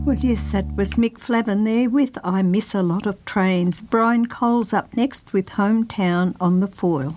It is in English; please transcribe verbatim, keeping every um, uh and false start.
Well, yes, that was Mick Flavin there with I Miss a Lot of Trains. Brian Cole's up next with Hometown on the Foil.